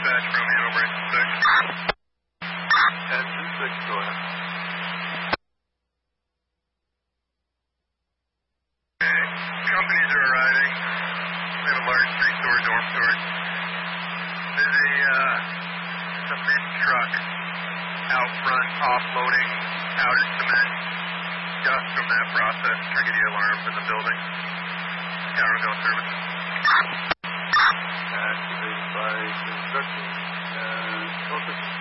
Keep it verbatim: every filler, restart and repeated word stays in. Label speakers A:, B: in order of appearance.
A: dispatch, Romeo, Bridge six.
B: ten two six, go ahead.
A: Okay, companies are arriving. We have a large three-story dormitory. There's a, uh, a big truck out front offloading powdered cement. Dust from that process triggered the alarms in the building. Tower go service.
B: Activated by instruction and focus.